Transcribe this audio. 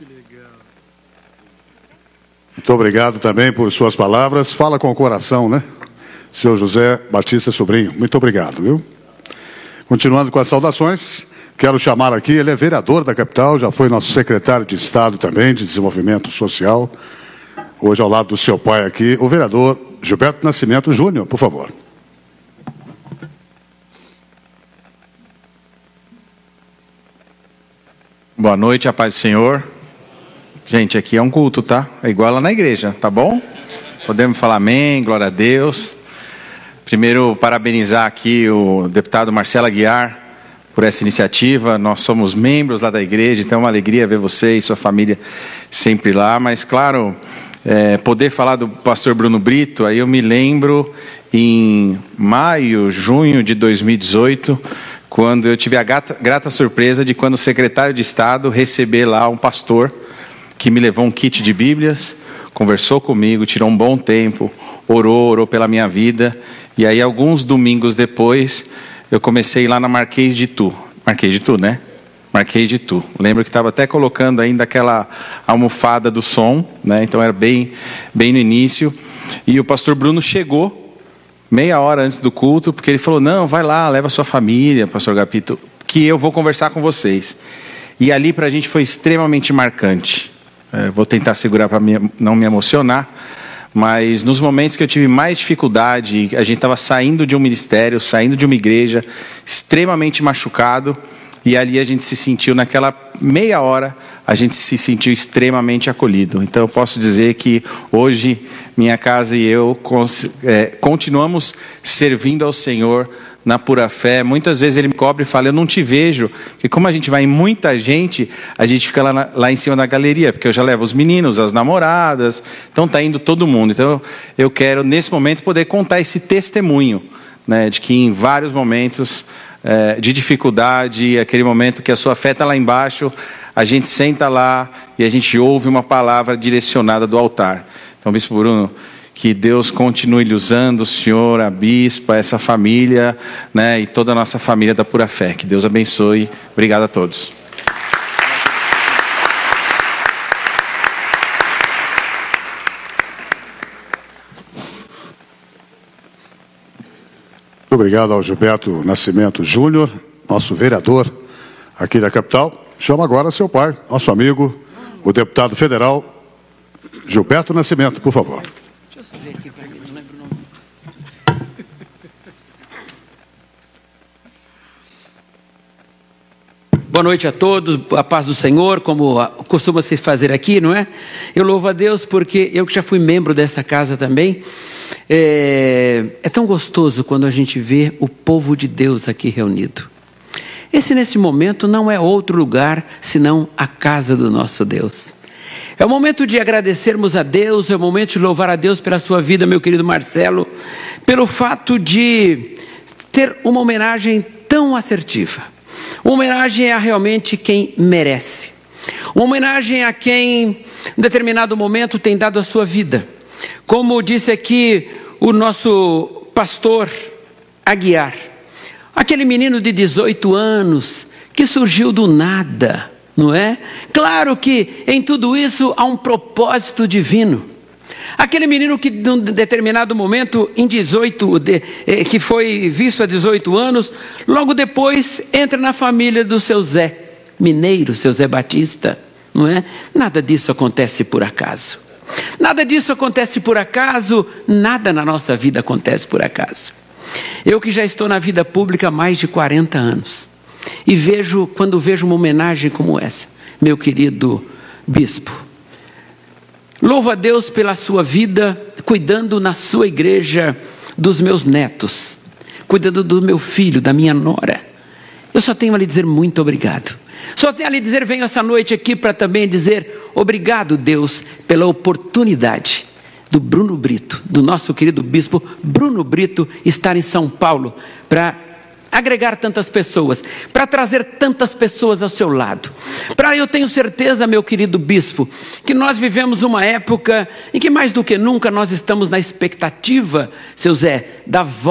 Muito obrigado também por suas palavras. Fala com o coração, né? Senhor José Batista Sobrinho. Muito obrigado, viu? Continuando com as saudações, quero chamar aqui, ele é vereador da capital, já foi nosso secretário de Estado também, de Desenvolvimento Social. Hoje ao lado do seu pai aqui, o vereador Gilberto Nascimento Júnior, por favor. Boa noite, a paz do Senhor. Gente, aqui é um culto, tá? É igual lá na igreja, tá bom? Podemos falar amém, glória a Deus. Primeiro, parabenizar aqui o deputado Marcelo Aguiar por essa iniciativa. Nós somos membros lá da igreja, então é uma alegria ver você e sua família sempre lá. Mas, claro, poder falar do pastor Bruno Brito, aí eu me lembro em maio, junho de 2018, quando eu tive a grata surpresa de quando o secretário de Estado receber lá um pastor que me levou um kit de Bíblias, conversou comigo, tirou um bom tempo, orou pela minha vida. E aí, alguns domingos depois, eu comecei lá na Marquês de Tu. Marquês de Tu, né? Marquês de Tu. Lembro que estava até colocando ainda aquela almofada do som, né? Então era bem no início. E o pastor Bruno chegou meia hora antes do culto, porque ele falou, não, vai lá, leva a sua família, pastor Gapito, que eu vou conversar com vocês. E ali para a gente foi extremamente marcante. Vou tentar segurar para não me emocionar, mas nos momentos que eu tive mais dificuldade, a gente estava saindo de um ministério, saindo de uma igreja, extremamente machucado, e ali a gente se sentiu, naquela meia hora, a gente se sentiu extremamente acolhido. Então eu posso dizer que hoje minha casa e eu continuamos servindo ao Senhor na pura fé. Muitas vezes ele me cobra e fala, eu não te vejo, porque como a gente vai em muita gente, a gente fica lá em cima da galeria, porque eu já levo os meninos, as namoradas, então está indo todo mundo. Então eu quero nesse momento poder contar esse testemunho, né, de que em vários momentos de dificuldade, aquele momento que a sua fé está lá embaixo, a gente senta lá e a gente ouve uma palavra direcionada do altar. Então, Bispo Bruno, que Deus continue lhe usando, o senhor, a bispa, essa família, né, e toda a nossa família da pura fé. Que Deus abençoe. Obrigado a todos. Muito obrigado ao Gilberto Nascimento Júnior, nosso vereador aqui da capital. Chama agora seu pai, nosso amigo, o deputado federal Gilberto Nascimento, por favor. Deixa eu ver aqui para mim, não lembro o nome. Boa noite a todos, a paz do Senhor, como costuma se fazer aqui, não é? Eu louvo a Deus porque eu que já fui membro dessa casa também, é tão gostoso quando a gente vê o povo de Deus aqui reunido. Esse nesse momento não é outro lugar senão a casa do nosso Deus. É o momento de agradecermos a Deus, é o momento de louvar a Deus pela sua vida, meu querido Marcelo, pelo fato de ter uma homenagem tão assertiva. Uma homenagem a realmente quem merece. Uma homenagem a quem, em determinado momento, tem dado a sua vida. Como disse aqui o nosso pastor Aguiar, aquele menino de 18 anos que surgiu do nada, não é? Claro que em tudo isso há um propósito divino. Aquele menino que, em um determinado momento, que foi visto a 18 anos, logo depois entra na família do seu Zé Mineiro, seu Zé Batista, não é? Nada disso acontece por acaso. Nada disso acontece por acaso, nada na nossa vida acontece por acaso. Eu que já estou na vida pública há mais de 40 anos, e quando vejo uma homenagem como essa, meu querido bispo, louvo a Deus pela sua vida, cuidando na sua igreja dos meus netos, cuidando do meu filho, da minha nora. Eu só tenho a lhe dizer muito obrigado. Só tenho a lhe dizer, venho essa noite aqui para também dizer obrigado, Deus, pela oportunidade do Bruno Brito, do nosso querido bispo Bruno Brito, estar em São Paulo para agregar tantas pessoas, para trazer tantas pessoas ao seu lado. Eu tenho certeza, meu querido bispo, que nós vivemos uma época em que mais do que nunca nós estamos na expectativa, seu Zé, da volta